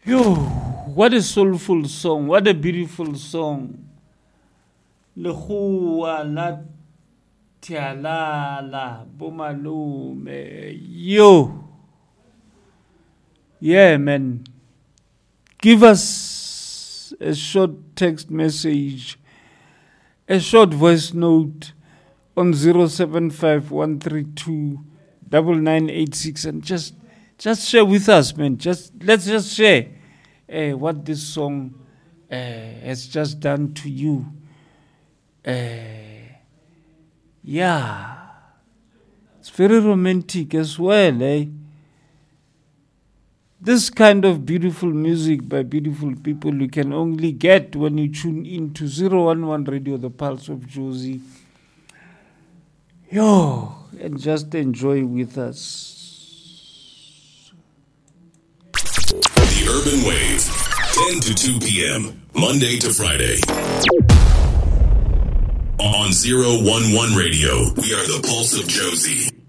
Yo, what a soulful song. What a beautiful song. Lekgowa la Tialala Bomalume. Yo. Yeah, man. Give us a short text message, a short voice note on 075-132-9986 and just share with us, man. Let's just share what this song has just done to you. Yeah, it's very romantic as well, eh? This kind of beautiful music by beautiful people you can only get when you tune in to 011 Radio, the Pulse of Jozi. Yo, and just enjoy with us. The Urban Wave, 10 to 2 p.m., Monday to Friday. On 011 Radio, we are the Pulse of Jozi.